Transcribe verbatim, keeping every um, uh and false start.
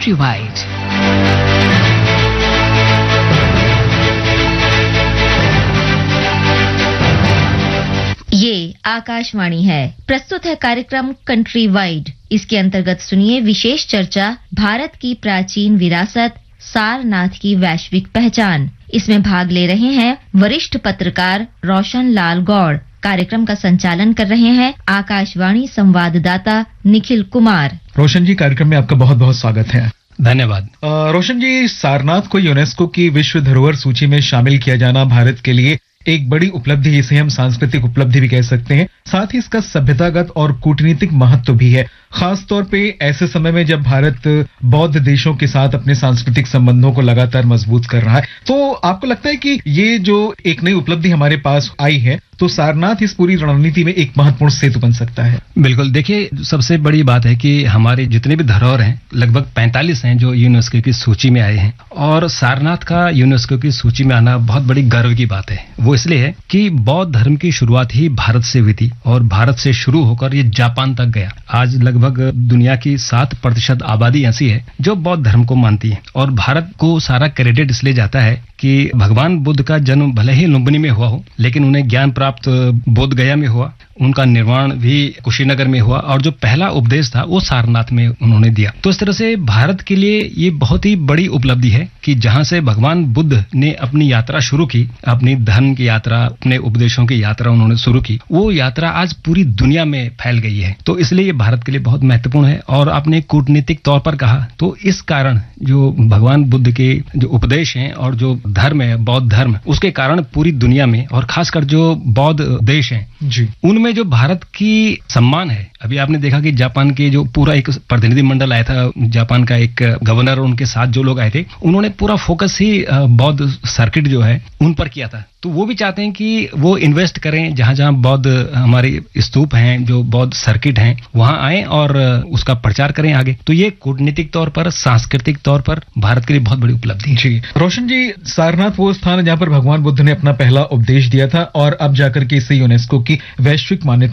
Countrywide. ये आकाशवाणी है। प्रस्तुत है कार्यक्रम कंट्री वाइड। इसके अंतर्गत सुनिए विशेष चर्चा भारत की प्राचीन विरासत सारनाथ की वैश्विक पहचान। इसमें भाग ले रहे हैं वरिष्ठ पत्रकार रोशन लाल गौड़। कार्यक्रम का संचालन कर रहे हैं आकाशवाणी संवाददाता निखिल कुमार। रोशन जी, कार्यक्रम में आपका बहुत बहुत स्वागत है। धन्यवाद। रोशन जी, सारनाथ को यूनेस्को की विश्व धरोहर सूची में शामिल किया जाना भारत के लिए एक बड़ी उपलब्धि, इसे हम सांस्कृतिक उपलब्धि भी कह सकते हैं। साथ ही इसका सभ्यतागत और कूटनीतिक महत्व भी है, खास तौर पे ऐसे समय में जब भारत बौद्ध देशों के साथ अपने सांस्कृतिक संबंधों को लगातार मजबूत कर रहा है। तो आपको लगता है कि ये जो एक नई उपलब्धि हमारे पास आई है, तो सारनाथ इस पूरी रणनीति में एक महत्वपूर्ण सेतु बन सकता है? बिल्कुल। देखिए, सबसे बड़ी बात है कि हमारे जितने भी धरोहर हैं, लगभग पैंतालीस हैं जो यूनेस्को की सूची में आए हैं, और सारनाथ का यूनेस्को की सूची में आना बहुत बड़ी गर्व की बात है। वो इसलिए है कि बौद्ध धर्म की शुरुआत ही भारत से हुई थी और भारत से शुरू होकर ये जापान तक गया। आज लगभग दुनिया की सात प्रतिशत आबादी ऐसी है जो बौद्ध धर्म को मानती है, और भारत को सारा क्रेडिट इसलिए जाता है कि भगवान बुद्ध का जन्म भले ही लुम्बिनी में हुआ हो, लेकिन उन्हें ज्ञान प्राप्त बोध गया में हुआ, उनका निर्माण भी कुशीनगर में हुआ, और जो पहला उपदेश था वो सारनाथ में उन्होंने दिया। तो इस तरह से भारत के लिए ये बहुत ही बड़ी उपलब्धि है कि जहां से भगवान बुद्ध ने अपनी यात्रा शुरू की, अपनी धर्म की यात्रा, अपने उपदेशों की यात्रा उन्होंने शुरू की, वो यात्रा आज पूरी दुनिया में फैल गई है। तो इसलिए ये भारत के लिए बहुत महत्वपूर्ण है। और आपने कूटनीतिक तौर पर कहा, तो इस कारण जो भगवान बुद्ध के जो उपदेश हैं और जो धर्म है, बौद्ध धर्म, उसके कारण पूरी दुनिया में, और खासकर जो बौद्ध देश हैं जी, उनमें जो भारत की सम्मान है। अभी आपने देखा कि जापान के जो पूरा एक प्रतिनिधि मंडल आया था, जापान का एक गवर्नर और उनके साथ जो लोग आए थे, उन्होंने पूरा फोकस ही बौद्ध सर्किट जो है उन पर किया था। तो वो भी चाहते हैं कि वो इन्वेस्ट करें, जहां जहां बौद्ध हमारे स्तूप हैं, जो बौद्ध सर्किट हैं, वहां आए और उसका प्रचार करें आगे। तो ये कूटनीतिक तौर पर, सांस्कृतिक तौर पर भारत के लिए बहुत बड़ी उपलब्धि है। जी रोशन जी, सारनाथ वो स्थान है जहां पर भगवान बुद्ध ने अपना पहला उपदेश दिया था, और अब जाकर के इसे यूनेस्को की वैश्विक मान्यता